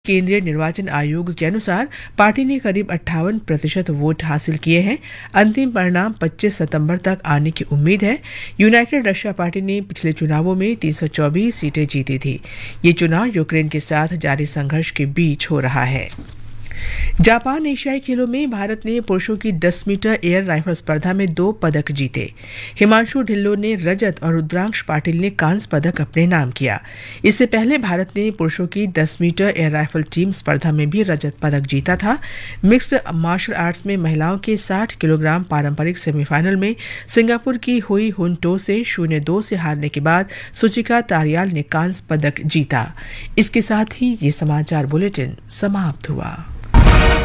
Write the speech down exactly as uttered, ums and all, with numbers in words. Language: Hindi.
केंद्रीय निर्वाचन आयोग के अनुसार पार्टी ने करीब अट्ठावन प्रतिशत वोट हासिल किए हैं। अंतिम परिणाम पच्चीस सितंबर तक आने की उम्मीद है। यूनाइटेड रशिया पार्टी ने पिछले चुनावों में तीन सौ चौबीस सीटें जीती थी। ये चुनाव यूक्रेन के साथ जारी संघर्ष के बीच हो रहा है। जापान एशियाई खेलों में भारत ने पुरुषों की दस मीटर एयर राइफल स्पर्धा में दो पदक जीते। हिमांशु ढिल्लों ने रजत और रुद्रांश पाटिल ने कांस्य पदक अपने नाम किया। इससे पहले भारत ने पुरुषों की दस मीटर एयर राइफल टीम स्पर्धा में भी रजत पदक जीता था। मिक्स्ड मार्शल आर्ट्स में महिलाओं के साठ किलोग्राम पारंपरिक सेमीफाइनल में सिंगापुर की हुई हुन टो से शून्य दो से हारने के बाद सुचिका तारियाल ने कांस्य पदक जीता। इसके साथ ही ये समाचार बुलेटिन समाप्त हुआ।